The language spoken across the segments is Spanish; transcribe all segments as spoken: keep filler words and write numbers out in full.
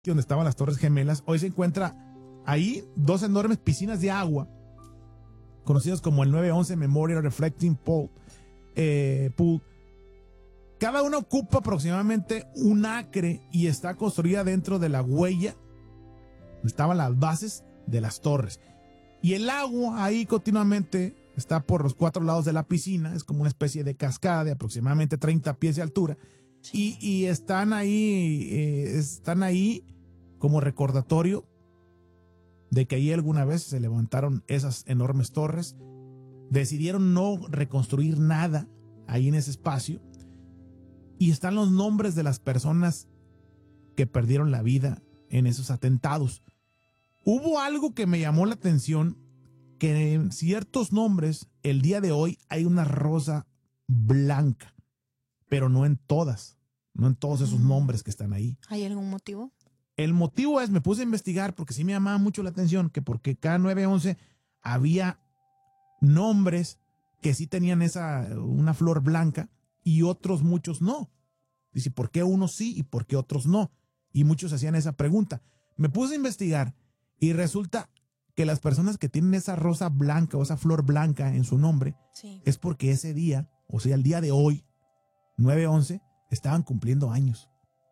donde estaban las Torres Gemelas, hoy se encuentra ahí dos enormes piscinas de agua, conocidas como el nueve once Memorial Reflecting Pool. Eh, pool. Cada una ocupa aproximadamente un acre y está construida dentro de la huella donde estaban las bases de las torres. Y el agua ahí continuamente está por los cuatro lados de la piscina, es como una especie de cascada de aproximadamente treinta pies de altura. Y, y están ahí, eh, están ahí como recordatorio de que ahí alguna vez se levantaron esas enormes torres. Decidieron no reconstruir nada ahí en ese espacio. Y están los nombres de las personas que perdieron la vida en esos atentados. Hubo algo que me llamó la atención, que en ciertos nombres, el día de hoy hay una rosa blanca, pero no en todas, no en todos esos nombres que están ahí. ¿Hay algún motivo? El motivo es, me puse a investigar porque sí me llamaba mucho la atención, que porque cada nueve once había nombres que sí tenían esa, una flor blanca y otros muchos no. Dice, ¿por qué unos sí y por qué otros no? Y muchos hacían esa pregunta. Me puse a investigar y resulta que las personas que tienen esa rosa blanca o esa flor blanca en su nombre, sí, es porque ese día, o sea, el día de hoy, nueve once, estaban cumpliendo años.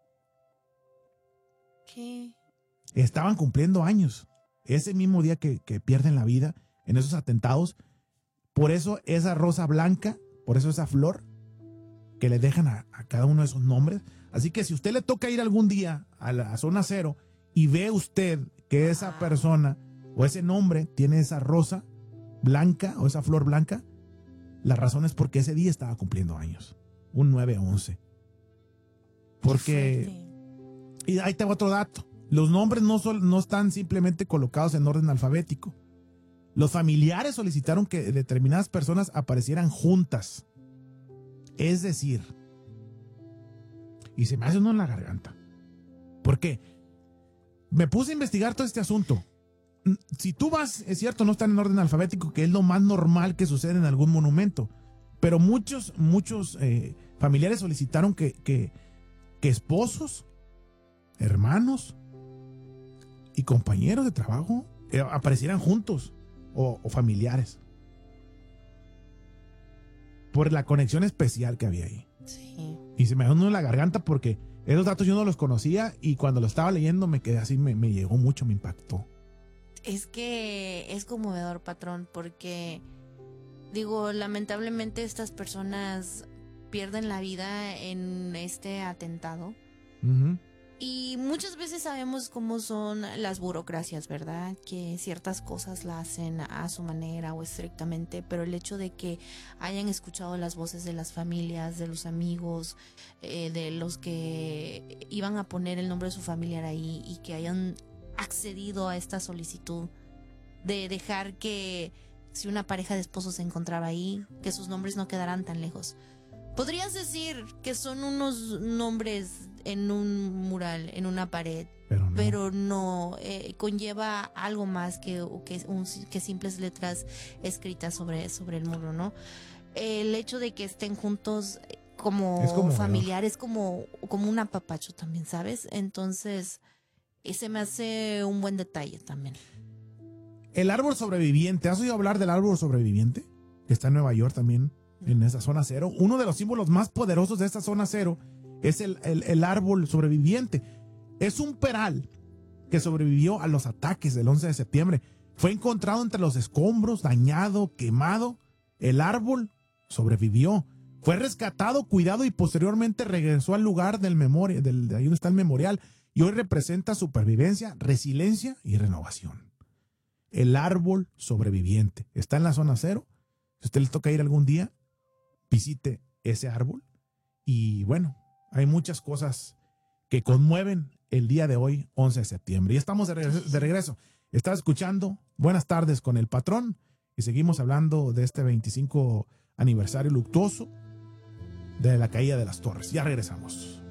¿Qué? Estaban cumpliendo años. Ese mismo día que, que pierden la vida en esos atentados. Por eso esa rosa blanca, por eso esa flor, que le dejan a, a cada uno de esos nombres. Así que si usted le toca ir algún día a la a zona cero y ve usted que esa persona o ese nombre tiene esa rosa blanca o esa flor blanca, la razón es porque ese día estaba cumpliendo años. Un nueve once. Porque... Y ahí te va otro dato. Los nombres no, son, no están simplemente colocados en orden alfabético. Los familiares solicitaron que determinadas personas aparecieran juntas. Es decir, y se me hace uno en la garganta. ¿Por qué? Me puse a investigar todo este asunto. Si tú vas, es cierto, no están en orden alfabético, que es lo más normal que sucede en algún monumento. Pero muchos, muchos eh, familiares solicitaron que, que, que esposos, hermanos y compañeros de trabajo eh, aparecieran juntos o, o familiares por la conexión especial que había ahí. Sí. Y se me dio uno en la garganta porque esos datos yo no los conocía y cuando lo estaba leyendo me quedé así, me, me llegó mucho, me impactó. Es que es conmovedor, patrón, porque digo, lamentablemente estas personas pierden la vida en este atentado. Uh-huh. Y muchas veces sabemos cómo son las burocracias, ¿verdad? Que ciertas cosas la hacen a su manera o estrictamente, pero el hecho de que hayan escuchado las voces de las familias, de los amigos, eh, de los que iban a poner el nombre de su familiar ahí y que hayan accedido a esta solicitud de dejar que si una pareja de esposos se encontraba ahí, que sus nombres no quedaran tan lejos. Podrías decir que son unos nombres en un mural, en una pared, pero no, pero no eh, conlleva algo más que, que, un, que simples letras escritas sobre, sobre el muro, ¿no? El hecho de que estén juntos como, como familiares, como, como un apapacho también, ¿sabes? Entonces, ese me hace un buen detalle también. El árbol sobreviviente, ¿has oído hablar del árbol sobreviviente? Que está en Nueva York también, en esa zona cero. Uno de los símbolos más poderosos de esta zona cero es el, el, el árbol sobreviviente. Es un peral que sobrevivió a los ataques del once de septiembre. Fue encontrado entre los escombros, dañado, quemado. El árbol sobrevivió. Fue rescatado, cuidado y posteriormente regresó al lugar del memorial, del, de ahí donde está el memorial. Y hoy representa supervivencia, resiliencia y renovación. El árbol sobreviviente está en la zona cero. Si a usted le toca ir algún día, visite ese árbol. Y bueno, hay muchas cosas que conmueven el día de hoy, once de septiembre. Y estamos de regreso. De regreso. Estás escuchando Buenas tardes con el patrón y seguimos hablando de este veinticinco aniversario luctuoso de la caída de las torres. Ya regresamos.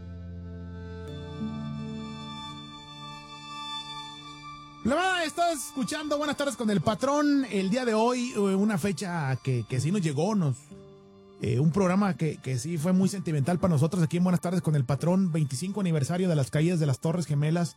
Estás escuchando Buenas tardes con el patrón. El día de hoy, una fecha que, que sí nos llegó, nos Eh, un programa que, que sí fue muy sentimental para nosotros aquí en Buenas Tardes con el Patrón, veinticinco aniversario de las caídas de las Torres Gemelas